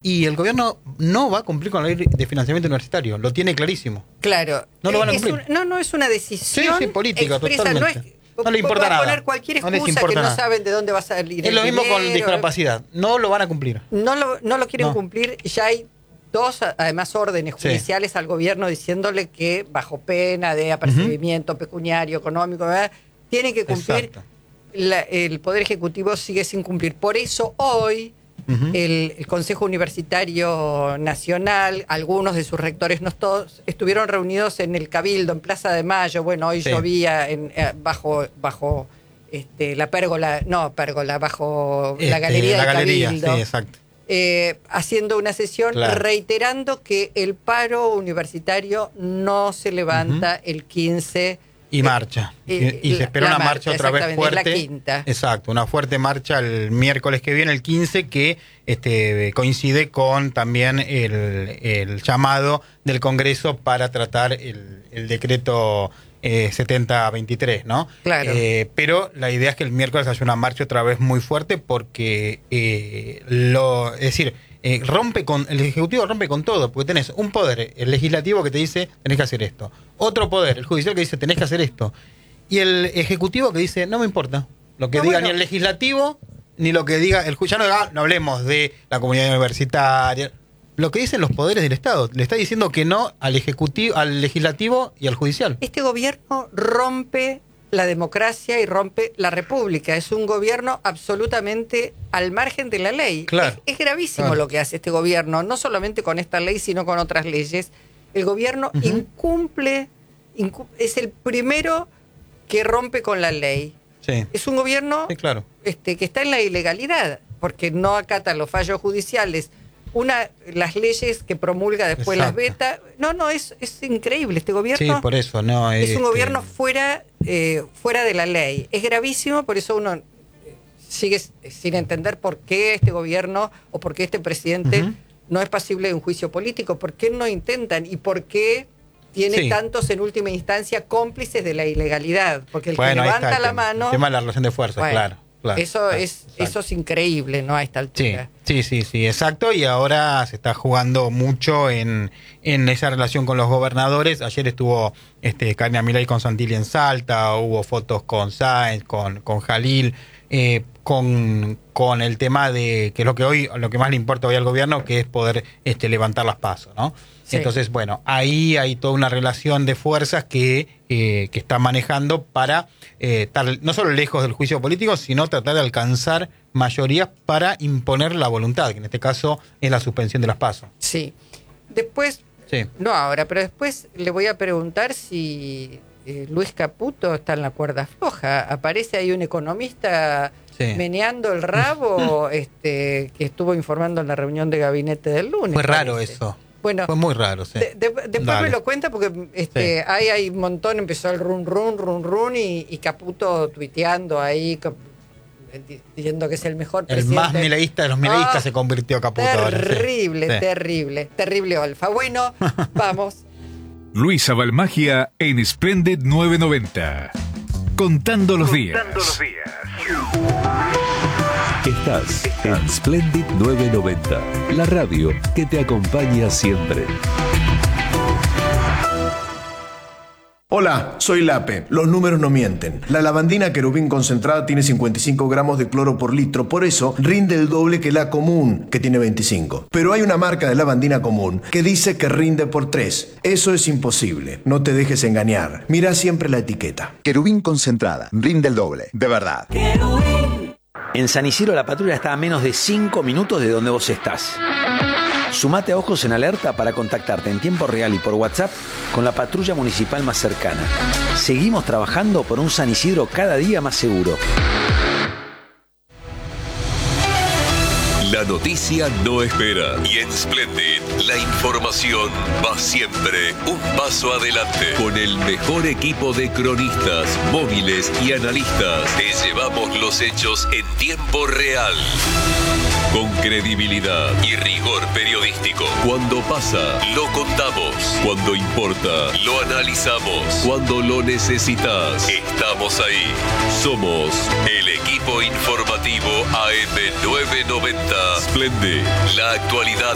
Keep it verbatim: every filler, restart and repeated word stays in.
y el gobierno no va a cumplir con la ley de financiamiento universitario, lo tiene clarísimo. Claro. No lo van a es cumplir. Un, no, no es una decisión sí, sí, política, expresa, totalmente. No, es, no le importa nada. poner cualquier excusa no les importa que nada. no saben de dónde va a salir Es el lo mismo dinero. con discapacidad, no lo van a cumplir. No lo, no lo quieren no. cumplir, ya hay dos, además, órdenes judiciales sí. al gobierno diciéndole que bajo pena de apercibimiento uh-huh. pecuniario, económico, ¿verdad? Tienen que cumplir. La, el Poder Ejecutivo sigue sin cumplir. Por eso hoy uh-huh. el, el Consejo Universitario Nacional, algunos de sus rectores, no todos, estuvieron reunidos en el Cabildo, en Plaza de Mayo. Bueno, hoy sí. llovía en, eh, bajo bajo este, la pérgola, no, pérgola, bajo este, la galería la del galería, Cabildo. Sí, exacto. Eh, haciendo una sesión claro. reiterando que el paro universitario no se levanta uh-huh. el quince y marcha eh, y, y se espera una marcha, marcha otra vez fuerte, la quinta. Exacto, una fuerte marcha el miércoles que viene, el quince, que este coincide con también el, el llamado del Congreso para tratar el, el decreto Eh, setenta veintitrés, ¿no? Claro. Eh, pero la idea es que el miércoles haya una marcha otra vez muy fuerte porque eh, lo, es decir, eh, rompe con el Ejecutivo rompe con todo, porque tenés un poder, el legislativo, que te dice tenés que hacer esto, otro poder, el judicial, que dice tenés que hacer esto, y el ejecutivo que dice no me importa lo que no, diga bueno. ni el legislativo ni lo que diga el judicial. No, no hablemos de la comunidad universitaria. Lo que dicen los poderes del Estado. Le está diciendo que no al ejecutivo, al legislativo y al judicial. Este gobierno rompe la democracia y rompe la república. Es un gobierno absolutamente al margen de la ley. Claro. Es, es gravísimo claro. lo que hace este gobierno, no solamente con esta ley, sino con otras leyes. El gobierno uh-huh. incumple, incumple, es el primero que rompe con la ley. Sí. Es un gobierno sí, claro. este, que está en la ilegalidad, porque no acata los fallos judiciales. Una, las leyes que promulga después Exacto. las veta. No, no, es, es increíble este gobierno. Sí, por eso, no. Es este... un gobierno fuera, eh, fuera de la ley. Es gravísimo, por eso uno sigue sin entender por qué este gobierno o por qué este presidente uh-huh. no es pasible de un juicio político. ¿Por qué no intentan? ¿Y por qué tiene sí. tantos, en última instancia, cómplices de la ilegalidad? Porque el bueno, que levanta está, la el mano... El tema de la relación de fuerzas, bueno, claro. Claro, eso claro, es exacto. eso es increíble, ¿no? A esta altura. Sí, sí, sí, sí, exacto. Y ahora se está jugando mucho en, en esa relación con los gobernadores. Ayer estuvo este Karina Milei con Santilli en Salta, hubo fotos con Sáenz, con, con Jalil, eh, con, con el tema de que es lo que hoy, lo que más le importa hoy al gobierno, que es poder este, levantar las pasos, ¿no? Sí. Entonces, bueno, ahí hay toda una relación de fuerzas que, eh, que está manejando para eh, estar no solo lejos del juicio político, sino tratar de alcanzar mayorías para imponer la voluntad, que en este caso es la suspensión de las pasos. Sí. Después, sí. no ahora, pero después le voy a preguntar si eh, Luis Caputo está en la cuerda floja. Aparece ahí un economista sí. meneando el rabo este, que estuvo informando en la reunión de gabinete del lunes. Fue raro parece. eso. Bueno, fue muy raro, sí. De, de, después Dale. me lo cuenta porque este, sí. ahí hay un montón, empezó el run, run, run, run y, y Caputo tuiteando ahí, diciendo que es el mejor el presidente. El más mileísta de los mileístas oh, se convirtió Caputo. Terrible, ahora, sí. terrible, terrible Olfa. Bueno, vamos. Luisa Balmagia en Splendid novecientos noventa. Contando los días. Contando los días. Estás en Splendid novecientos noventa, la radio que te acompaña siempre. Hola, soy Lape. Los números no mienten. La lavandina querubín concentrada tiene cincuenta y cinco gramos de cloro por litro, por eso rinde el doble que la común, que tiene veinticinco. Pero hay una marca de lavandina común que dice que rinde por tres. Eso es imposible. No te dejes engañar. Mira siempre la etiqueta. Querubín concentrada. Rinde el doble. De verdad. Querubín. En San Isidro la patrulla está a menos de cinco minutos de donde vos estás. Sumate a Ojos en Alerta para contactarte en tiempo real y por WhatsApp con la patrulla municipal más cercana. Seguimos trabajando por un San Isidro cada día más seguro. La noticia no espera. Y en Splendid, la información va siempre un paso adelante. Con el mejor equipo de cronistas, móviles y analistas, te llevamos los hechos en tiempo real. Con credibilidad y rigor periodístico. Cuando pasa, lo contamos. Cuando importa, lo analizamos. Cuando lo necesitas, estamos ahí. Somos el equipo informativo A M novecientos noventa. Splendid, la actualidad